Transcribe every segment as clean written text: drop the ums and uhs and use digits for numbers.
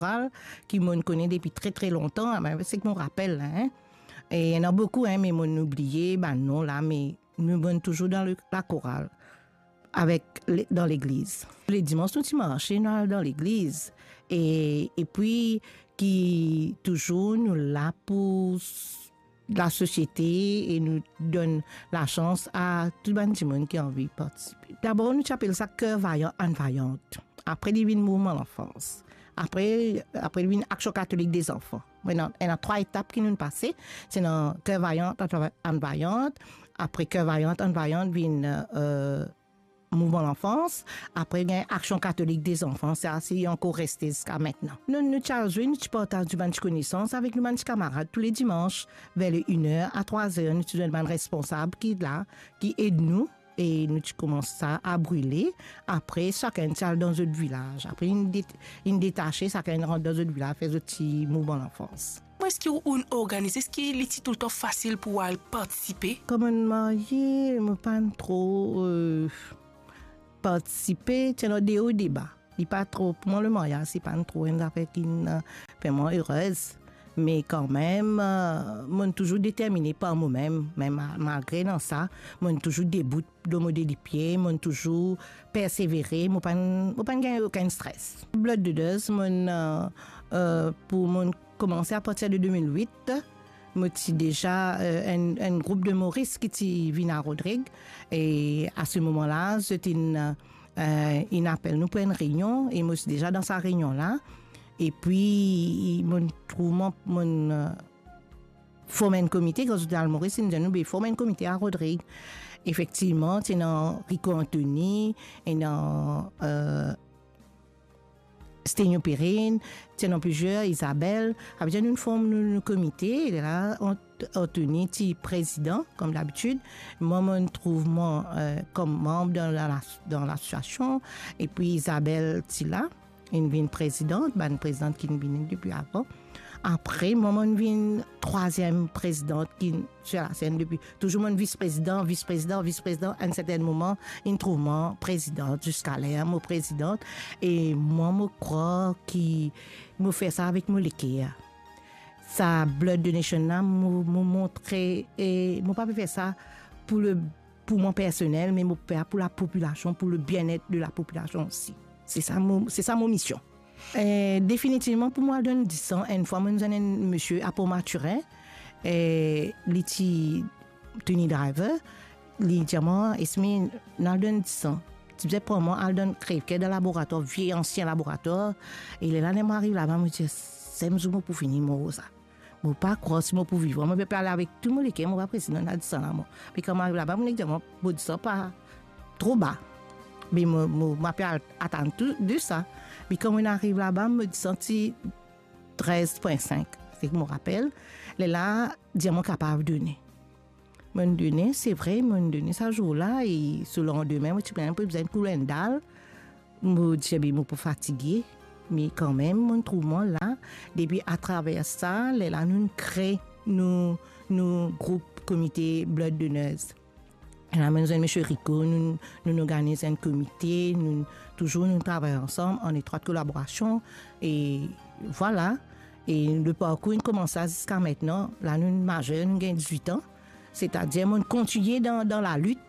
qui me connaît depuis très très longtemps, c'est que mon rappel là, hein. Et il y en a beaucoup, hein, mais m'ont oublié, non là, mais nous sommes toujours dans la chorale dans l'église. Les dimanches, nous marchons dans l'église et puis qui toujours nous là pour la société et nous donne la chance à tout le monde qui a envie de participer. D'abord, nous appelons ça cœur vaillant, âme vaillante. Après, il y a le mouvement l'enfance. Après, il y a Action catholique des enfants. Maintenant, il y a 3 étapes qui nous passent. C'est dans cœur vaillant, âme vaillante. Après cœur vaillant, âme vaillante, vient mouvement l'enfance. Après, il y a Action catholique des enfants. C'est assez encore resté jusqu'à maintenant. Nous chargeons, nous partageons du banc de connaissances avec nos camarades tous les dimanches, vers 1h à 3h. Nous sommes un responsable qui est là, qui aide nous. Et nous commençons à brûler. Après, chacun est dans un village. Après, une détachée, chacun rentre dans un village, fait un petit mouvement l'enfance. Est-ce qu'on organise? Est-ce qu'il est tout le temps facile pour participer? Comme on marié, je ne pas trop participer. C'est un débat. Il pas trop. Pour moi, le mariage, c'est pas trop une affaire qui me fait moi heureuse. Mais quand même, je suis toujours déterminée par moi-même, même malgré dans ça, je suis toujours debout de mon pied, je suis toujours persévérée, je n'ai pas gagné aucun stress. Blood Doodles, pour commencer à partir de 2008, je suis déjà un groupe de Maurice qui vient à Rodrigue. Et à ce moment-là, c'était une appel nous pour une réunion, et je suis déjà dans sa réunion-là. Et puis, mon formé un comité, quand j'étais à Maurice, il nous formé un comité à Rodrigue. Effectivement, c'est dans Rico Anthony, et dans Sténio Perrine, c'est dans plusieurs, Isabelle. Après, nous formons un comité, et là, Anthony, est président, comme d'habitude. Moi, je me trouve comme membre dans l'association. Et puis, Isabelle, est là. Une présidente, une présidente qui est venue depuis avant. Après, moi, je suis une 3e présidente qui est sur la scène depuis. Toujours mon vice-président. À un certain moment, une trouve présidente jusqu'à l'air, mon présidente. Et moi, je crois qu'il me fait ça avec mon l'équerre. Ça, Blood Donation, me montrer, et je pas fait ça pour mon personnel, mais pour la population, pour le bien-être de la population aussi. C'est ça mon mission. Définitivement, pour moi, donne 10 ans. Une fois, nous avons un monsieur à Pont-Maturin, il est Tony Driver, il dit moi, Esme, nous donne 10 ans. Tu disais pour moi, il donne crève, dans le laboratoire, vieux ancien laboratoire. Et il est là, il m'arrive là-bas, il me dit, c'est moi pour finir, moi, ça. Je ne peux pas croire si je peux vivre. Je ne peux pas aller avec tout le monde, je ne peux pas président, il a 10 ans là. Puis quand j'arrive là-bas, je me dis, je 10 ans, pas trop bas. Mais je m'appelle attendre tout de ça. Mais quand on arrive là-bas, je me senti 13,5. C'est que je me rappelle. Là, je suis capable de donner. Je donner, c'est vrai, je donner ce jour-là. Et ce lendemain, je suis un peu besoin de couler une dalle. Je dis, je suis fatigué. Mais quand même, je trouve là. Depuis à travers ça, là, nous créons nos groupes comité Blood Donors. Là, nous avons M. Rico, nous organisons un comité, nous travaillons ensemble en étroite collaboration. Et voilà. Et le parcours commence jusqu'à maintenant. Là, nous sommes majeurs, nous avons 18 ans. C'est-à-dire, nous continuons dans la lutte.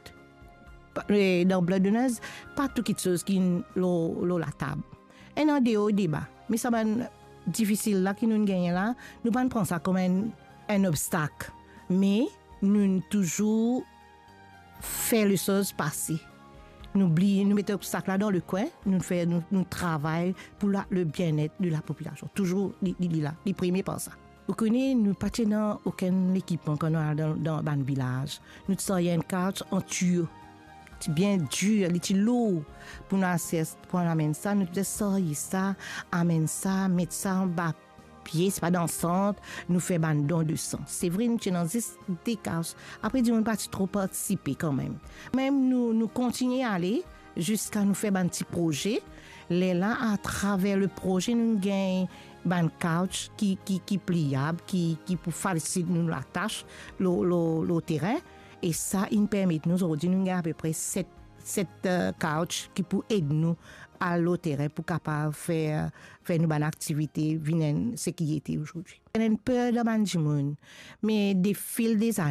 Dans Blood Donors, pas tout quelque chose qui est la table. Et dans des débats. Mais ça va être difficile là, qui nous gagnons là. Nous ne prenons pas ça comme un obstacle. Mais nous toujours faire les choses passer. Nous mettons ça là dans le coin, nous travaillons pour le bien-être de la population. Toujours, les premiers par ça. Vous connaissez, nous ne pas dans aucun équipement qu'on a dans le village. Nous avons une carte en tuyau. C'est bien dur, c'est lourd. Pour nous amener ça, nous devons ça, amener ça, mettre ça en bas. Pied, c'est pas dans le centre, nous faisons un don de sang. C'est vrai, nous sommes dans des cases. Après, nous n'avons pas trop participé quand même. Même nous continuons à aller jusqu'à nous faire un petit projet. Là, à travers le projet, nous gagnons un couch qui est pliable, qui pour faciliter nous la tâche, le terrain. Et ça, il permet nous aujourd'hui, nous avons à peu près 7 couch qui pour aider nous à l'autre pour capable faire une bonne activité, ce qui était aujourd'hui. Il y a une peur de monde, mais des fils des années.